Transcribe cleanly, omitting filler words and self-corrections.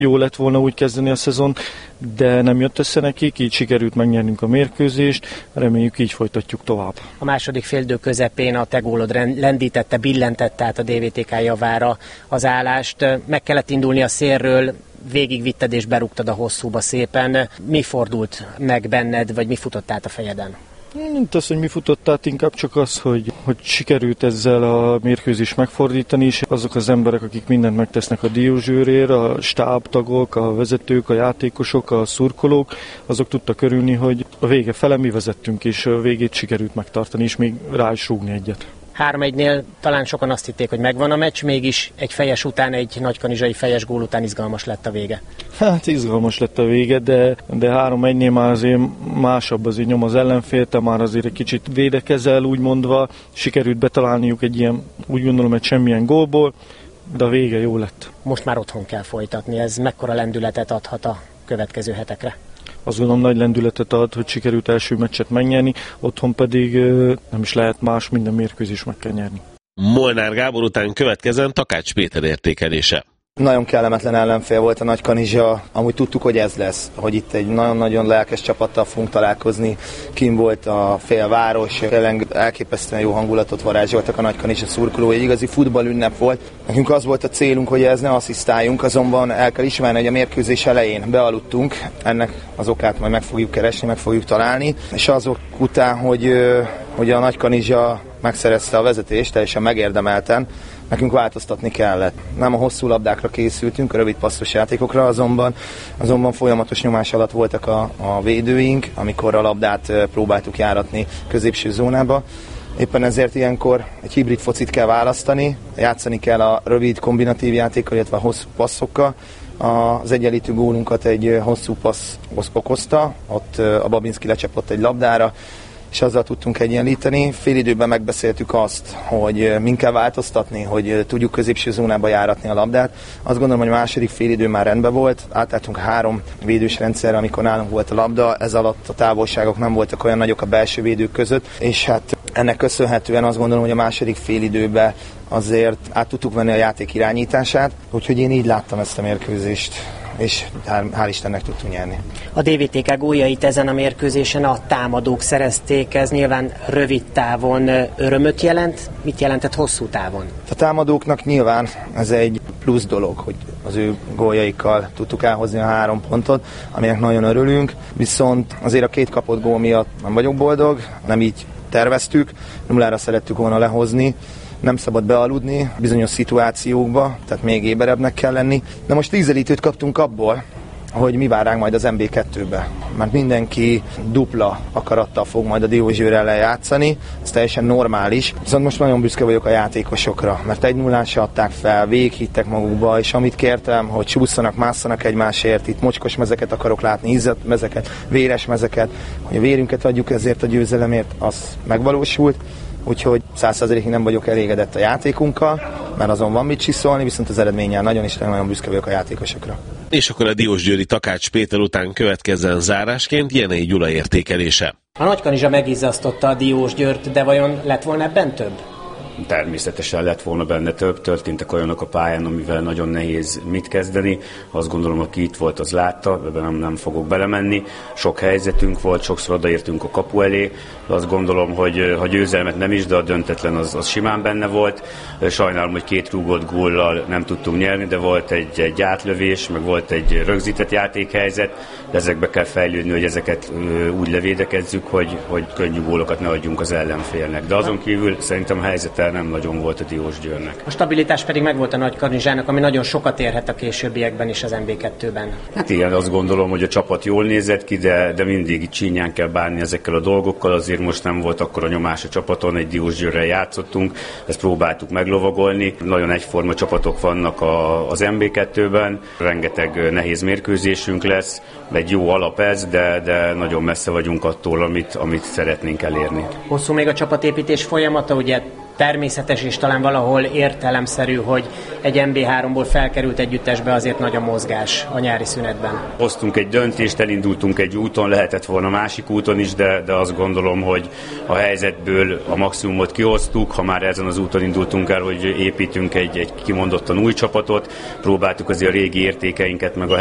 Jó lett volna úgy kezdeni a szezon, de nem jött össze nekik, így sikerült megnyernünk a mérkőzést, reméljük így folytatjuk tovább. A második félidő közepén a te gólod lendítette, billentette át a DVTK javára az állást. Meg kellett indulni a szélről, végigvitted és berúgtad a hosszúba szépen. Mi fordult meg benned, vagy mi futott át a fejeden? Nem az, hogy mi futott át, inkább csak az, hogy sikerült ezzel a mérkőzést megfordítani, és azok az emberek, akik mindent megtesznek a diózsőrért, a stábtagok, a vezetők, a játékosok, a szurkolók, azok tudtak örülni, hogy a vége fele mi vezettünk, és a végét sikerült megtartani, és még rá is rúgni egyet. 3-1-nél talán sokan azt hitték, hogy megvan a meccs, mégis egy fejes után, egy nagykanizsai fejes gól után izgalmas lett a vége. Hát izgalmas lett a vége, de 3-1-nél már azért másabb azért nyom az ellenfél, te már azért egy kicsit védekezel, úgy mondva, sikerült betalálniuk egy ilyen, úgy gondolom, egy semmilyen gólból, de a vége jó lett. Most már otthon kell folytatni, ez mekkora lendületet adhat a következő hetekre? Azt gondolom, nagy lendületet ad, hogy sikerült első meccset megnyerni, otthon pedig nem is lehet más, minden mérkőzés meg kell nyerni. Molnár Gábor után következzen Takács Péter értékelése. Nagyon kellemetlen ellenfél volt a Nagykanizsa, amúgy tudtuk, hogy ez lesz, hogy itt egy nagyon-nagyon lelkes csapattal fogunk találkozni. Kim volt a félváros, tényleg elképesztően jó hangulatot varázsoltak a Nagykanizsa szurkolói, egy igazi futballünnep volt. Nekünk az volt a célunk, hogy ez ne asszisztáljunk, azonban el kell ismerni, hogy a mérkőzés elején bealudtunk, ennek az okát majd meg fogjuk keresni, meg fogjuk találni, és azok után, hogy a Nagykanizsa megszerezte a vezetést, teljesen megérdemelten, nekünk változtatni kellett. Nem a hosszú labdákra készültünk, a rövid passzos játékokra, azonban folyamatos nyomás alatt voltak a védőink, amikor a labdát próbáltuk járatni középső zónába. Éppen ezért ilyenkor egy hibrid focit kell választani, játszani kell a rövid kombinatív játékkal, illetve a hosszú passzokkal. Az egyenlítő gólunkat egy hosszú passz okozta, ott a Babinski lecsapott egy labdára, és azzal tudtunk egyenlíteni. Fél időben megbeszéltük azt, hogy min kell változtatni, hogy tudjuk középső zónába járatni a labdát. Azt gondolom, hogy a második fél idő már rendben volt. Átálltunk 3 védős rendszerre, amikor nálunk volt a labda. Ez alatt a távolságok nem voltak olyan nagyok a belső védők között, és hát ennek köszönhetően azt gondolom, hogy a második fél időben azért át tudtuk venni a játék irányítását, úgyhogy én így láttam ezt a mérkőzést, és hál' Istennek tudtunk nyerni. A DVTK góljait ezen a mérkőzésen a támadók szerezték, ez nyilván rövid távon örömöt jelent, mit jelentett hosszú távon? A támadóknak nyilván ez egy plusz dolog, hogy az ő góljaikkal tudtuk elhozni a 3 pontot, aminek nagyon örülünk, viszont azért a 2 kapott gól miatt nem vagyok boldog, nem így terveztük, 0-ra szerettük volna lehozni, nem szabad bealudni bizonyos szituációkba, tehát még éberebbnek kell lenni. De most ízelítőt kaptunk abból, hogy mi vár ránk majd az MB2-be. Mert mindenki dupla akarattal fog majd a Diózsőr ellen játszani, ez teljesen normális. Viszont most nagyon büszke vagyok a játékosokra, mert 1-0-án se adták fel, végighittek magukba, és amit kértem, hogy csúszanak, másszanak egymásért, itt mocskos mezeket akarok látni, izzat mezeket, véres mezeket, hogy a vérünket adjuk ezért a győzelemért, az megvalósult. Úgyhogy 100%-ig nem vagyok elégedett a játékunkkal, mert azon van mit csiszolni, viszont az eredménnyel nagyon büszke vagyok a játékosokra. És akkor a diósgyőri Takács Péter után következzen zárásként Jenei Gyula értékelése. A Nagykanizsa megizzasztotta a Diósgyőrt, de vajon lett volna ebben több? Természetesen lett volna benne több, történtek olyanok a pályán, amivel nagyon nehéz mit kezdeni. Azt gondolom, aki itt volt, az látta, ebben nem fogok belemenni. Sok helyzetünk volt, sokszor odaértünk a kapu elé. Azt gondolom, hogy ha győzelmet nem is, de a döntetlen az simán benne volt. Sajnálom, hogy 2 rúgott góllal nem tudtunk nyerni, de volt egy átlövés, meg volt egy rögzített játékhelyzet. De ezekbe kell fejlődni, hogy ezeket úgy levédekezzük, hogy könnyű gólokat ne adjunk az ellenfélnek. De azon kívül szerintem a helyzete nem nagyon volt a Diósgyőrnek. A stabilitás pedig megvolt a Nagykanizsának, ami nagyon sokat érhet a későbbiekben is az MB2-ben. Hát igen, azt gondolom, hogy a csapat jól nézett ki, de mindig csínyán kell bánni ezekkel a dolgokkal. Azért most nem volt akkora nyomás a csapaton, egy Diósgyőrrel játszottunk, ezt próbáltuk meglovagolni. Nagyon egyforma csapatok vannak az MB2-ben, rengeteg nehéz mérkőzésünk lesz, egy jó alap ez, de nagyon messze vagyunk attól, amit szeretnénk elérni. Hosszú még a csapatépítés folyamata, ugye természetes és talán valahol értelemszerű, hogy egy MB3-ból felkerült együttesbe azért nagy a mozgás a nyári szünetben. Hoztunk egy döntést, elindultunk egy úton, lehetett volna másik úton is, de azt gondolom, hogy a helyzetből a maximumot kihoztuk. Ha már ezen az úton indultunk el, hogy építünk egy kimondottan új csapatot, próbáltuk azért a régi értékeinket meg a